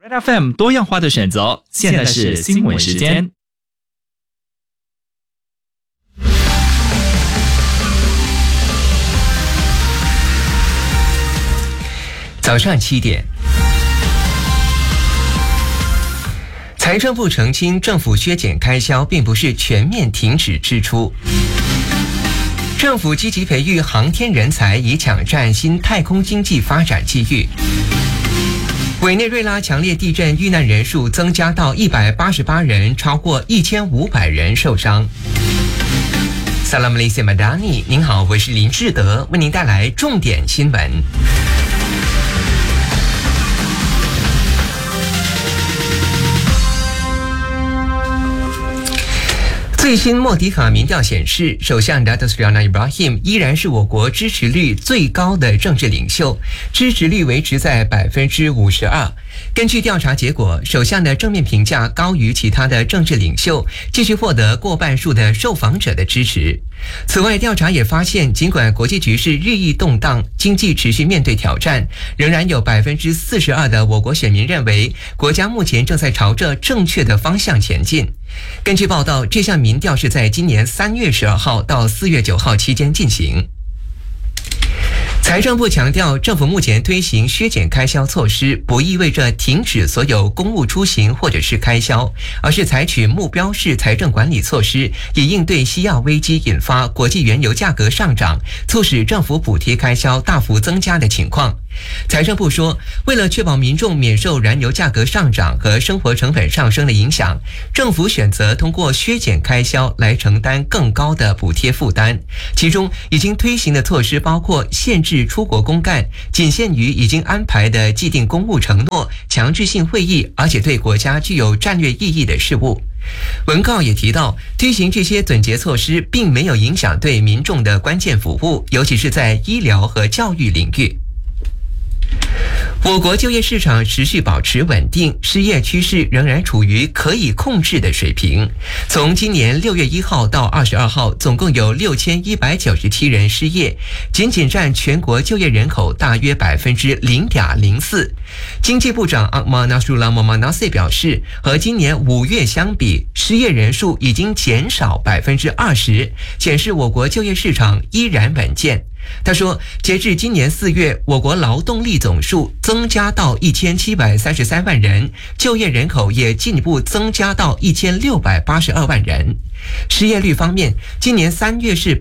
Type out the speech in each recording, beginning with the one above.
FM 多样化的选择，现在是新闻时间。 早上7点，财政部澄清，政府削减开销并不是全面停止支出。政府积极培育航天人才，以抢占新太空经济发展机遇。委内瑞拉强烈地震遇难人数增加到188人，超过1500人受伤。Salam Malaysia Madani， 您好，我是林志德，为您带来重点新闻。最新莫迪卡民调显示，首相 Datuk Seri Anwar Ibrahim 依然是我国支持率最高的政治领袖，支持率维持在52%。根据调查结果，首相的正面评价高于其他的政治领袖，继续获得过半数的受访者的支持。此外，调查也发现，尽管国际局势日益动荡，经济持续面对挑战，仍然有42%的我国选民认为国家目前正在朝着正确的方向前进。根据报道，这项民调是在今年3月12号到4月9号期间进行。财政部强调，政府目前推行削减开销措施，不意味着停止所有公务出行或者是开销，而是采取目标式财政管理措施，以应对西亚危机引发国际原油价格上涨，促使政府补贴开销大幅增加的情况。财政部说，为了确保民众免受燃油价格上涨和生活成本上升的影响，政府选择通过削减开销来承担更高的补贴负担。其中已经推行的措施包括限制出国公干，仅限于已经安排的既定公务承诺、强制性会议，而且对国家具有战略意义的事务。文告也提到，推行这些总结措施并没有影响对民众的关键服务，尤其是在医疗和教育领域。我国就业市场持续保持稳定，失业趋势仍然处于可以控制的水平。从今年6月1号到22号，总共有6197人失业，仅占全国就业人口大约0.04%。经济部长 Ahmad Nasrullah Mohamad Nasir 表示，和今年5月相比，失业人数已经减少20%，显示我国就业市场依然稳健。他说，截至今年4月，我国劳动力总数增加到1733万人，就业人口也进一步增加到1682万人。失业率方面，今年3月是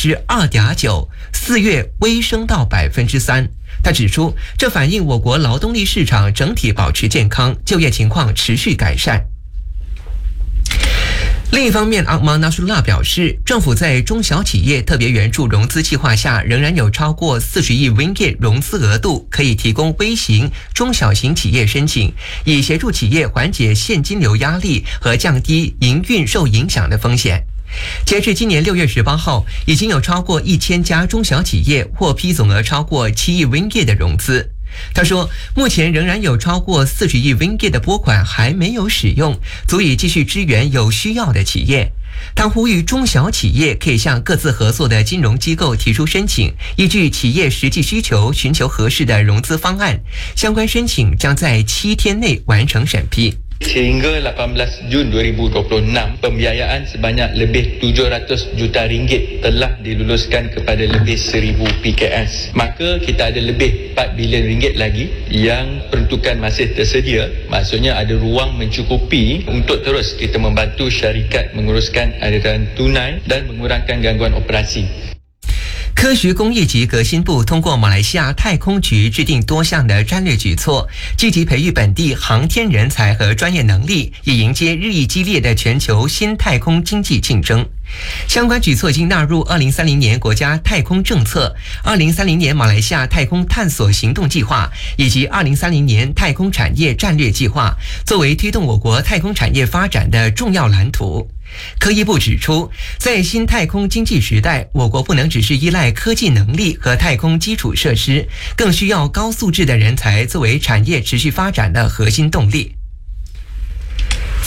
2.9%，4月微升到3%。他指出，这反映我国劳动力市场整体保持健康，就业情况持续改善。另一方面，阿马纳苏拉表示，政府在中小企业特别援助融资计划下，仍然有超过40亿 ringgit 融资额度可以提供微型、中小型企业申请，以协助企业缓解现金流压力和降低营运受影响的风险。截至今年6月18号，已经有超过1000家中小企业获批总额超过7亿 ringgit 的融资。他说，目前仍然有超过40亿 ringgit 的拨款还没有使用，足以继续支援有需要的企业。他呼吁中小企业可以向各自合作的金融机构提出申请，依据企业实际需求寻求合适的融资方案，相关申请将在7天内完成审批。 Sehingga 18 Jun 2026, pembiayaan sebanyak lebih 700 juta ringgit telah diluluskan kepada lebih 1000 PKS. Maka kita ada lebih 4 bilion ringgit lagi yang peruntukan masih tersedia. Maksudnya ada ruang mencukupi untuk terus kita membantu syarikat menguruskan aliran tunai dan mengurangkan gangguan operasi。 科学工业及革新部通过马来西亚太空局制定多项的战略举措，积极培育本地航天人才和专业能力，以迎接日益激烈的全球新太空经济竞争。相关举措已经纳入2030年国家太空政策、2030年马来西亚太空探索行动计划以及2030年太空产业战略计划，作为推动我国太空产业发展的重要蓝图。科技部指出，在新太空经济时代，我国不能只是依赖科技能力和太空基础设施，更需要高素质的人才作为产业持续发展的核心动力。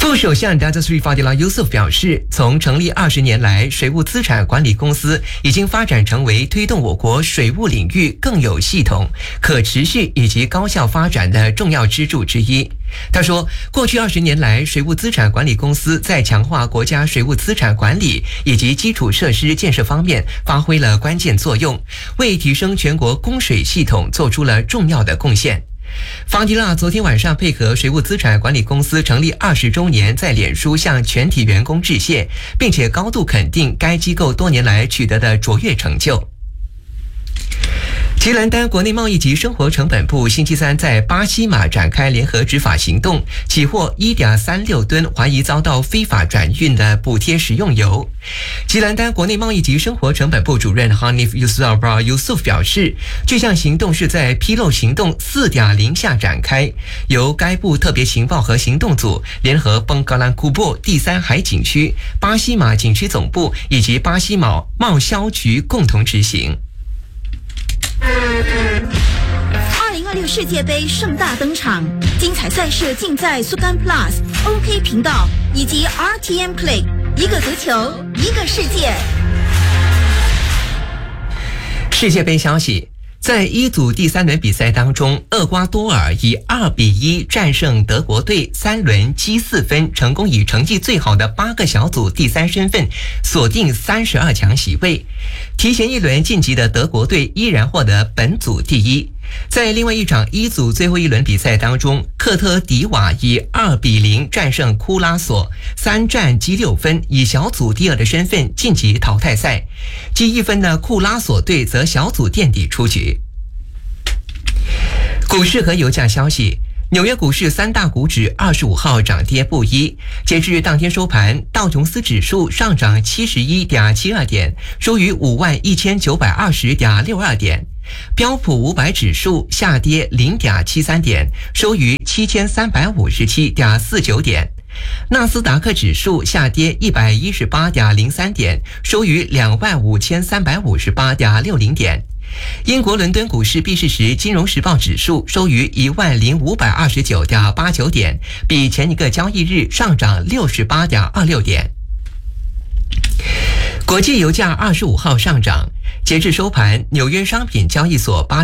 副首相 Datuk Seri Fadilah Yusof 表示，从成立20年来，水务资产管理公司已经发展成为推动我国水务领域更有系统、可持续以及高效发展的重要支柱之一。他说，过去20年来，水务资产管理公司在强化国家水务资产管理以及基础设施建设方面发挥了关键作用，为提升全国供水系统做出了重要的贡献。方迪拉昨天晚上配合水务资产管理公司成立20周年，在脸书向全体员工致谢，并且高度肯定该机构多年来取得的卓越成就。吉兰丹国内贸易及生活成本部星期三在巴西马展开联合执法行动，起获 1.36 吨怀疑遭到非法转运的补贴食用油。吉兰丹国内贸易及生活成本部主任 Hanif Yusof 表示，这项行动是在披露行动 4.0 下展开，由该部特别情报和行动组联合崩格兰库布第3海警区、巴西马警区总部以及巴西马贸销局共同执行。 2026世界杯盛大登场，精彩赛事尽在苏干 Plus、OK 频道以及 RTM Play， 一个足球，一个世界。 世界杯消息。在一组第3轮比赛当中，厄瓜多尔以2-1战胜德国队，3轮积4分，成功以成绩最好的8个小组第3身份锁定32强席位。提前1轮晋级的德国队依然获得本组第1。在另外一场一组最后1轮比赛当中，克特迪瓦以2-0战胜库拉索，3战积6分，以小组第2的身份晋级淘汰赛。积1分的库拉索队则小组垫底出局。股市和油价消息。纽约股市3大股指25号涨跌不一，截至当天收盘，道琼斯指数上涨 71.72 点，收于 51,920.62 点；标普500指数下跌 0.73 点，收于 7,357.49 点；纳斯达克指数下跌 118.03 点，收于 25,358.60 点。英国伦敦股市闭市时，金融时报指数收于 10,529.89 点，比前一个交易日上涨 68.26 点。国际油价25号上涨，截至收盘，纽约商品交易所8